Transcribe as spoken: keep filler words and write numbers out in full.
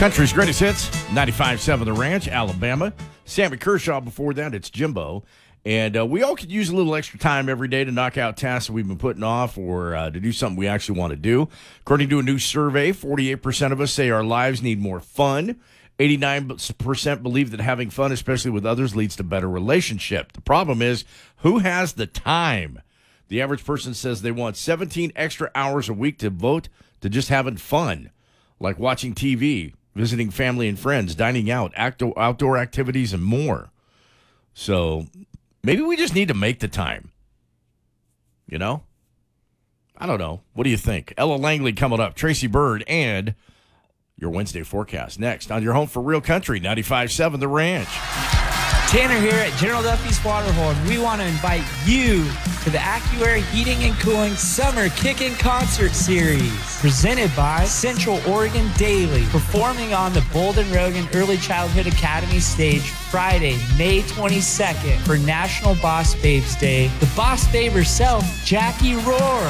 Country's greatest hits, ninety-five point seven The Ranch, Alabama. Sammy Kershaw before that, it's Jimbo. And uh, we all could use a little extra time every day to knock out tasks that we've been putting off or uh, to do something we actually want to do. According to a new survey, forty-eight percent of us say our lives need more fun. eighty-nine percent believe that having fun, especially with others, leads to better relationship. The problem is, who has the time? The average person says they want seventeen extra hours a week to devote to just having fun, like watching T V, visiting family and friends, dining out, acto- outdoor activities, and more. So maybe we just need to make the time. You know? I don't know. What do you think? Ella Langley coming up, Tracy Bird, and your Wednesday forecast next on your home for real country, ninety-five point seven The Ranch. Tanner here at General Duffy's Waterhole, and we want to invite you to the AccuAir Heating and Cooling Summer Kickin' Concert Series, presented by Central Oregon Daily, performing on the Bolden Rogan Early Childhood Academy stage Friday, May twenty-second for National Boss Babes Day. The Boss Babe herself, Jackie Rohr,